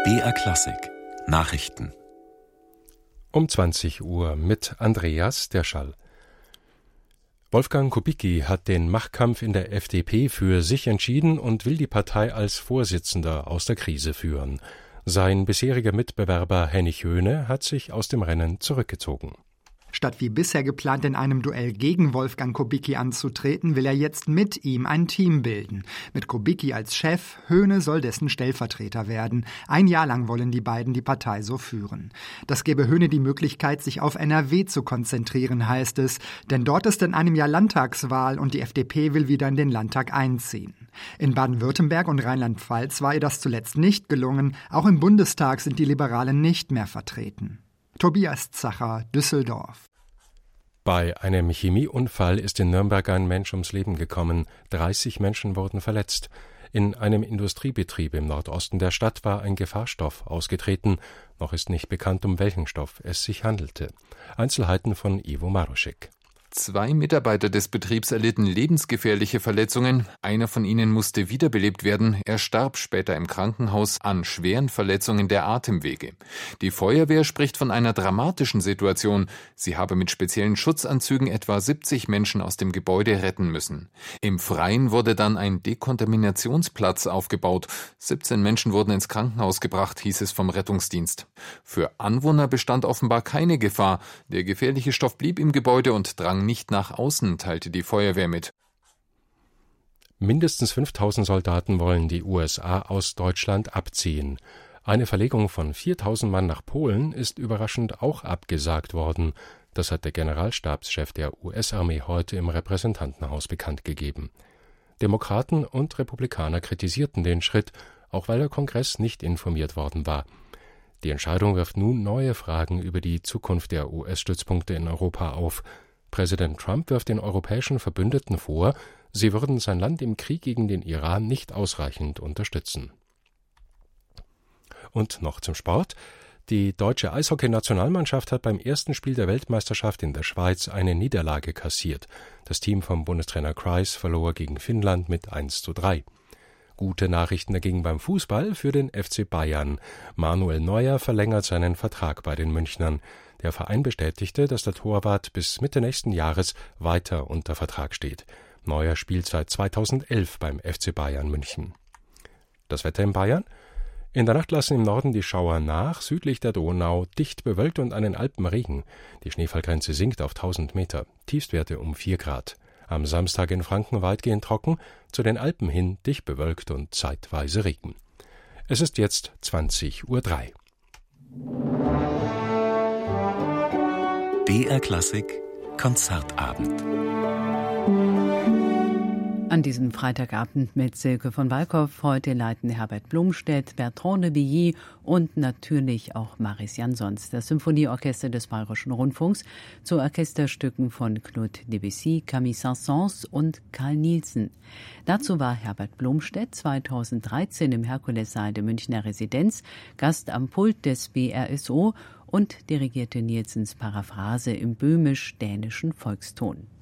BR Klassik Nachrichten um 20 Uhr mit Andreas Derschall. Wolfgang Kubicki hat den Machtkampf in der FDP für sich entschieden und will die Partei als Vorsitzender aus der Krise führen. Sein bisheriger Mitbewerber Hennig Höhne hat sich aus dem Rennen zurückgezogen. Statt wie bisher geplant in einem Duell gegen Wolfgang Kubicki anzutreten, will er jetzt mit ihm ein Team bilden. Mit Kubicki als Chef, Höhne soll dessen Stellvertreter werden. Ein Jahr lang wollen die beiden die Partei so führen. Das gebe Höhne die Möglichkeit, sich auf NRW zu konzentrieren, heißt es. Denn dort ist in einem Jahr Landtagswahl und die FDP will wieder in den Landtag einziehen. In Baden-Württemberg und Rheinland-Pfalz war ihr das zuletzt nicht gelungen. Auch im Bundestag sind die Liberalen nicht mehr vertreten. Tobias Zacher, Düsseldorf. Bei einem Chemieunfall ist in Nürnberg ein Mensch ums Leben gekommen. 30 Menschen wurden verletzt. In einem Industriebetrieb im Nordosten der Stadt war ein Gefahrstoff ausgetreten. Noch ist nicht bekannt, um welchen Stoff es sich handelte. Einzelheiten von Ivo Maruschek. 2 Mitarbeiter des Betriebs erlitten lebensgefährliche Verletzungen. Einer von ihnen musste wiederbelebt werden. Er starb später im Krankenhaus an schweren Verletzungen der Atemwege. Die Feuerwehr spricht von einer dramatischen Situation. Sie habe mit speziellen Schutzanzügen etwa 70 Menschen aus dem Gebäude retten müssen. Im Freien wurde dann ein Dekontaminationsplatz aufgebaut. 17 Menschen wurden ins Krankenhaus gebracht, hieß es vom Rettungsdienst. Für Anwohner bestand offenbar keine Gefahr. Der gefährliche Stoff blieb im Gebäude und drang nicht nach außen, teilte die Feuerwehr mit. Mindestens 5.000 Soldaten wollen die USA aus Deutschland abziehen. Eine Verlegung von 4.000 Mann nach Polen ist überraschend auch abgesagt worden. Das hat der Generalstabschef der US-Armee heute im Repräsentantenhaus bekannt gegeben. Demokraten und Republikaner kritisierten den Schritt, auch weil der Kongress nicht informiert worden war. Die Entscheidung wirft nun neue Fragen über die Zukunft der US-Stützpunkte in Europa auf. Präsident Trump wirft den europäischen Verbündeten vor, sie würden sein Land im Krieg gegen den Iran nicht ausreichend unterstützen. Und noch zum Sport. Die deutsche Eishockey-Nationalmannschaft hat beim ersten Spiel der Weltmeisterschaft in der Schweiz eine Niederlage kassiert. Das Team von Bundestrainer Kreis verlor gegen Finnland mit 1:3. Gute Nachrichten dagegen beim Fußball für den FC Bayern. Manuel Neuer verlängert seinen Vertrag bei den Münchnern. Der Verein bestätigte, dass der Torwart bis Mitte nächsten Jahres weiter unter Vertrag steht. Neuer spielt seit 2011 beim FC Bayern München. Das Wetter in Bayern? In der Nacht lassen im Norden die Schauer nach, südlich der Donau dicht bewölkt und einen Alpenregen. Die Schneefallgrenze sinkt auf 1000 Meter, Tiefstwerte um 4 Grad. Am Samstag in Franken weitgehend trocken, zu den Alpen hin dicht bewölkt und zeitweise Regen. Es ist jetzt 20:03 Uhr. BR Klassik Konzertabend. An diesem Freitagabend mit Silke von Walkow. Heute leiten Herbert Blomstedt, Bertrand de Billy und natürlich auch Maris Jansons, das Symphonieorchester des Bayerischen Rundfunks, zu Orchesterstücken von Claude Debussy, Camille Saint-Saëns und Carl Nielsen. Dazu war Herbert Blomstedt 2013 im Herkulessaal der Münchner Residenz Gast am Pult des BRSO und dirigierte Nielsens Paraphrase im böhmisch-dänischen Volkston.